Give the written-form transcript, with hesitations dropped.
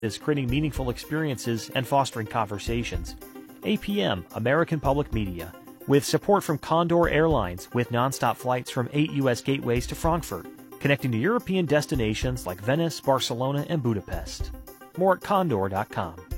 is creating meaningful experiences and fostering conversations. APM, American Public Media, with support from Condor Airlines with nonstop flights from 8 U.S. gateways to Frankfurt, connecting to European destinations like Venice, Barcelona, and Budapest. More at condor.com.